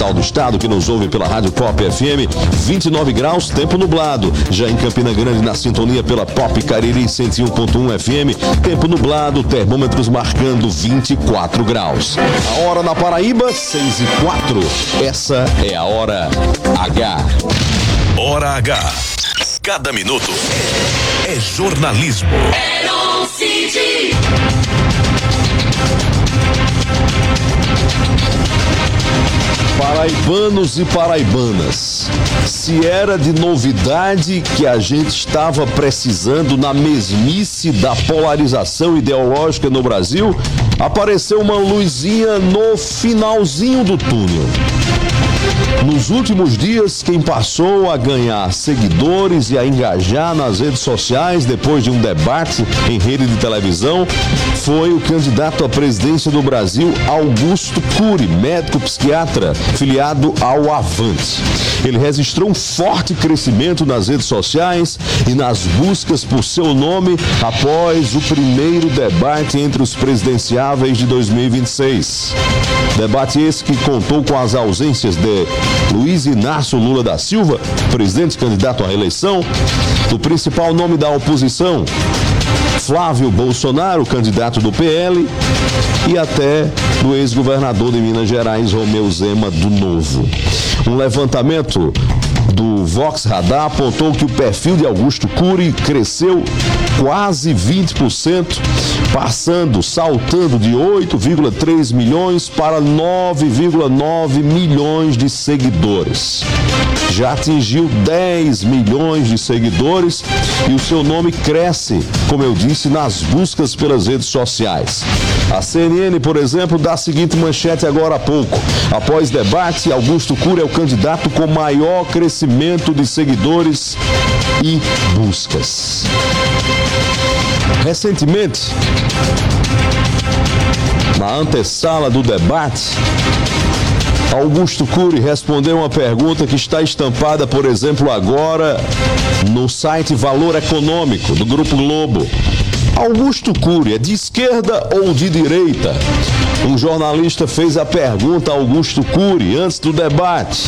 capital do estado, que nos ouve pela Rádio Pop FM, 29 graus, tempo nublado. Já em Campina Grande, na sintonia pela Pop Cariri 101.1 FM, tempo nublado, termômetros marcando 24 graus. A hora na Paraíba, 6h04. Essa é a Hora H. Hora H. Cada minuto é jornalismo. Paraibanos e paraibanas, se era de novidade que a gente estava precisando na mesmice da polarização ideológica no Brasil, apareceu uma luzinha no finalzinho do túnel. Nos últimos dias, quem passou a ganhar seguidores e a engajar nas redes sociais depois de um debate em rede de televisão foi o candidato à presidência do Brasil, Augusto Cury, médico psiquiatra filiado ao Avante. Ele registrou um forte crescimento nas redes sociais e nas buscas por seu nome após o primeiro debate entre os presidenciáveis de 2026. Debate esse que contou com as ausências de Luiz Inácio Lula da Silva, presidente candidato à reeleição, do principal nome da oposição, Flávio Bolsonaro, candidato do PL, e até do ex-governador de Minas Gerais, Romeu Zema, do Novo. Um levantamento do Vox Radar apontou que o perfil de Augusto Cury cresceu quase 20%, saltando de 8,3 milhões para 9,9 milhões de seguidores. Já atingiu 10 milhões de seguidores e o seu nome cresce, como eu disse, nas buscas pelas redes sociais. A CNN, por exemplo, dá a seguinte manchete agora há pouco. Após debate, Augusto Cury é o candidato com maior crescimento de seguidores e buscas. Recentemente, na antessala do debate, Augusto Cury respondeu uma pergunta que está estampada, por exemplo, agora no site Valor Econômico, do Grupo Globo. Augusto Cury é de esquerda ou de direita? Um jornalista fez a pergunta a Augusto Cury antes do debate.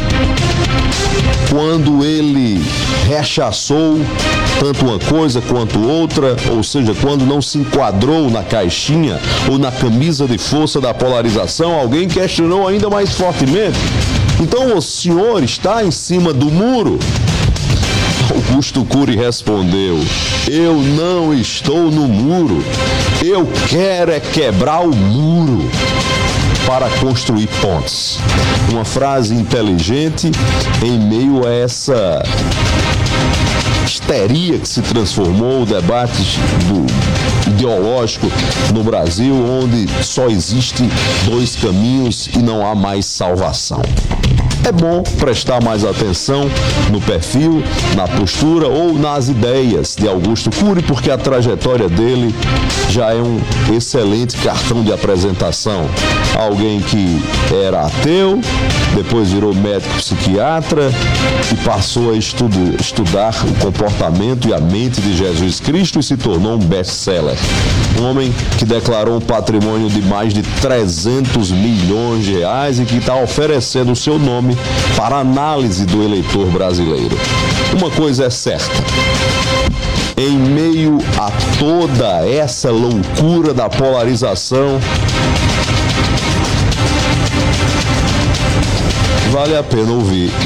Quando ele rechaçou tanto uma coisa quanto outra, ou seja, quando não se enquadrou na caixinha ou na camisa de força da polarização, alguém questionou ainda mais fortemente. Então o senhor está em cima do muro? Augusto Cury respondeu: eu não estou no muro, eu quero é quebrar o muro para construir pontes. Uma frase inteligente em meio a essa histeria que se transformou o debate ideológico no Brasil, onde só existe dois caminhos e não há mais salvação. É bom prestar mais atenção no perfil, na postura ou nas ideias de Augusto Cury, porque a trajetória dele já é um excelente cartão de apresentação. Alguém que era ateu, depois virou médico psiquiatra e passou a estudar o comportamento e a mente de Jesus Cristo e se tornou um best-seller. Um homem que declarou um patrimônio de mais de 300 milhões de reais e que está oferecendo o seu nome para análise do eleitor brasileiro. Uma coisa é certa: em meio a toda essa loucura da polarização, vale a pena ouvir